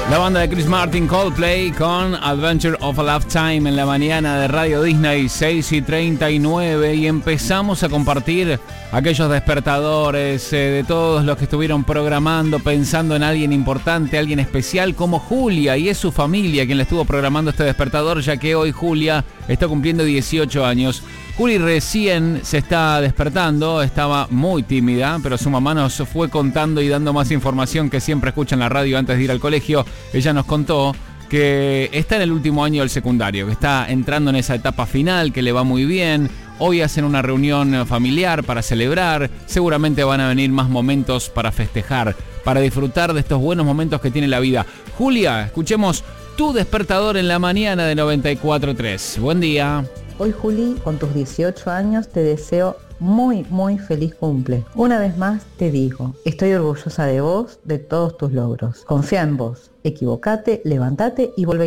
La banda de Chris Martin, Coldplay, con Adventure of a Lifetime en la mañana de Radio Disney, 6:39, y empezamos a compartir aquellos despertadores de todos los que estuvieron programando, pensando en alguien importante, alguien especial como Julia, y es su familia quien le estuvo programando este despertador, ya que hoy Julia está cumpliendo 18 años. Juli recién se está despertando, estaba muy tímida, pero su mamá nos fue contando y dando más información que siempre escucha en la radio antes de ir al colegio. Ella nos contó que está en el último año del secundario, que está entrando en esa etapa final, que le va muy bien. Hoy hacen una reunión familiar para celebrar, seguramente van a venir más momentos para festejar, para disfrutar de estos buenos momentos que tiene la vida. Julia, escuchemos tu despertador en la mañana de 94.3. Buen día. Hoy, Juli, con tus 18 años te deseo muy feliz cumple. Una vez más te digo, estoy orgullosa de vos, de todos tus logros. Confía en vos, equivocate, levantate y volvé.